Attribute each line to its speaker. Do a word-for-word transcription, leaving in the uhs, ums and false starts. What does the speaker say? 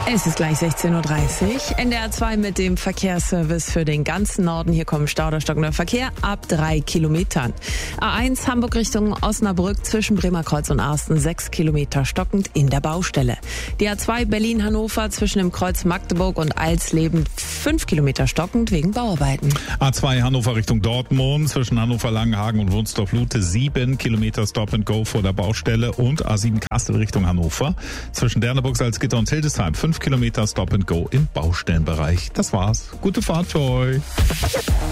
Speaker 1: Es ist gleich sechzehn Uhr dreißig. N D R zwei mit dem Verkehrsservice für den ganzen Norden. Hier kommen Stau oder stockender Verkehr ab drei Kilometern. A eins Hamburg Richtung Osnabrück zwischen Bremerkreuz und Arsten sechs Kilometer stockend in der Baustelle. Die A zwei Berlin-Hannover zwischen dem Kreuz Magdeburg und Alsleben fünf Kilometer stockend wegen Bauarbeiten.
Speaker 2: A zwei Hannover Richtung Dortmund zwischen Hannover-Langenhagen und Wunstorf-Lute sieben Kilometer Stop and Go vor der Baustelle und A sieben Kassel Richtung Hannover zwischen Derneburg, Salzgitter und Hildesheim fünf Kilometer Stop and Go im Baustellenbereich. Das war's. Gute Fahrt für euch.